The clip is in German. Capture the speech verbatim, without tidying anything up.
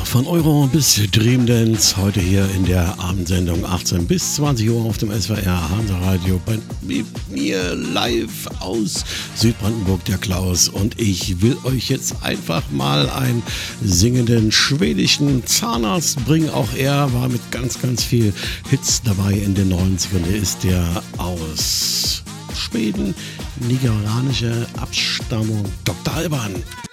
Von Euro bis Dream Dance, heute hier in der Abendsendung achtzehn bis zwanzig Uhr auf dem S W R Hansa Radio bei mir live aus Südbrandenburg, der Klaus, und ich will euch jetzt einfach mal einen singenden schwedischen Zahnarzt bringen. Auch er war mit ganz, ganz viel Hits dabei in den neunzigern. Der ist der aus Schweden, nigerianische Abstammung, Doktor Alban.